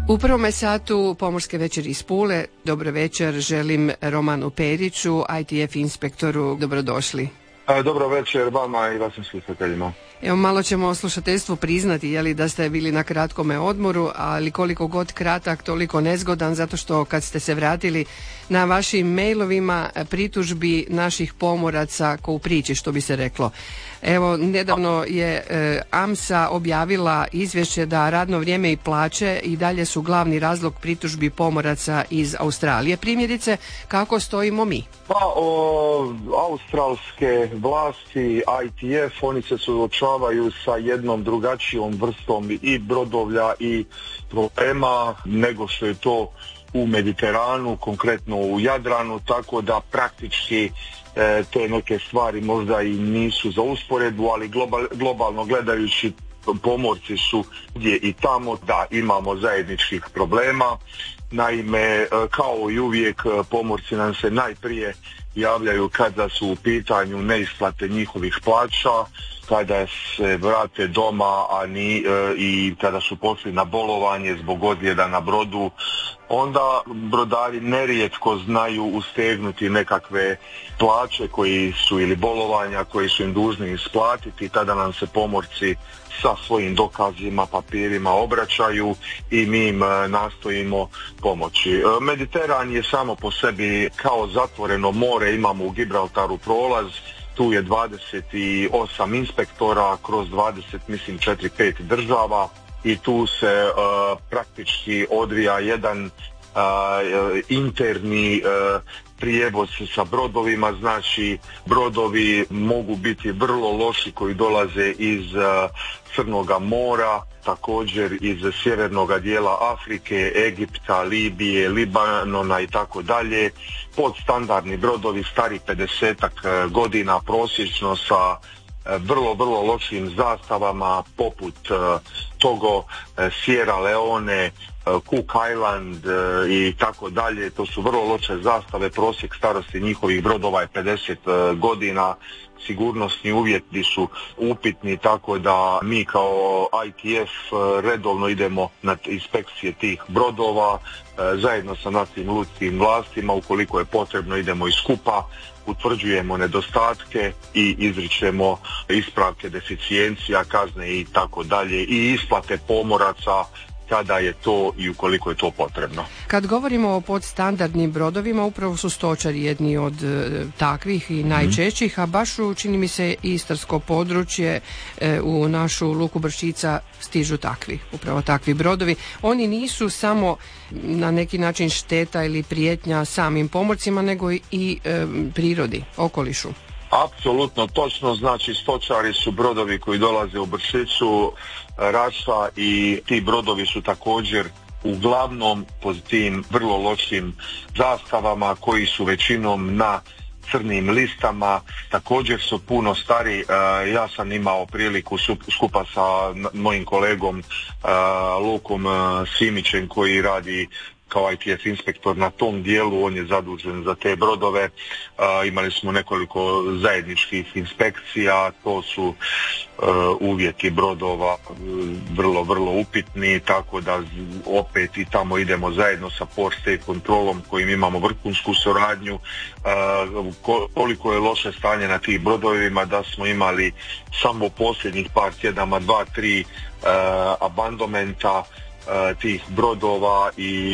U prvome satu Pomorske večeri iz Pule. Dobro večer, želim Romanu Periću, ITF inspektoru, dobrodošli. Dobro večer vama i vašim slušateljima. Evo, malo ćemo slušateljstvu priznati da ste bili na kratkome odmoru, ali koliko god kratak, toliko nezgodan, zato što kad ste se vratili na vašim mailovima pritužbi naših pomoraca ko u priči, što bi se reklo. Evo, nedavno je AMSA objavila izvješće da radno vrijeme i plaće i dalje su glavni razlog pritužbi pomoraca iz Australije. Primjerice, kako stojimo mi? Pa, australske vlasti, ITF, oni se suočavaju sa jednom drugačijom vrstom i brodovlja i problema nego što je to u Mediteranu, konkretno u Jadranu, tako da praktički te neke stvari možda i nisu za usporedbu, ali globalno gledajući pomorci su gdje i tamo da imamo zajedničkih problema. Naime, kao i uvijek, pomorci nam se najprije javljaju kada su u pitanju neisplate njihovih plaća, kada se vrate doma, i kada su pošli na bolovanje zbog ozljeda na brodu. Onda brodari nerijetko znaju ustegnuti nekakve plaće koji su ili bolovanja koji su im dužni isplatiti. Tada nam se pomorci sa svojim dokazima, papirima obraćaju i mi im nastojimo pomoći. Mediteran je samo po sebi kao zatvoreno more, imamo u Gibraltaru prolaz, tu je 28 inspektora kroz 4-5 država i tu se praktički odvija jedan interni prijevoz sa brodovima. Znači, brodovi mogu biti vrlo loši koji dolaze iz Crnoga mora, također iz sjevernog dijela Afrike, Egipta, Libije, Libanona i tako dalje. Podstandardni brodovi stari 50-ak godina prosječno sa vrlo lošim zastavama poput Togo, Sierra Leone, Cook Island i tako dalje. To su vrlo loše zastave, prosjek starosti njihovih brodova je 50 godina, sigurnosni uvjeti su upitni, tako da mi kao ITF redovno idemo na inspekcije tih brodova zajedno sa našim lučkim vlastima, ukoliko je potrebno idemo i skupa, utvrđujemo nedostatke i izričemo ispravke deficijencija, kazne i tako dalje i isplate pomoraca kada je to i ukoliko je to potrebno. Kad govorimo o podstandardnim brodovima, upravo su stočari jedni od takvih i najčešćih, a baš čini mi se istarsko područje u našu luku Bršica stižu upravo takvi brodovi. Oni nisu samo na neki način šteta ili prijetnja samim pomorcima, nego i prirodi, okolišu. Apsolutno točno, znači stočari su brodovi koji dolaze u Bršicu, Raša, i ti brodovi su također uglavnom pod tim vrlo lošim zastavama koji su većinom na crnim listama, također su puno stari. Ja sam imao priliku skupa sa mojim kolegom Lukom Simićem koji radi kao ITF inspektor na tom dijelu, on je zadužen za te brodove. Imali smo nekoliko zajedničkih inspekcija, to su uvjeti brodova vrlo upitni, tako da opet i tamo idemo zajedno sa Port State kontrolom kojim imamo vrhunsku suradnju. Koliko je loše stanje na tih brodovima da smo imali samo posljednjih par tjedama 2-3 abandonmenta tih brodova i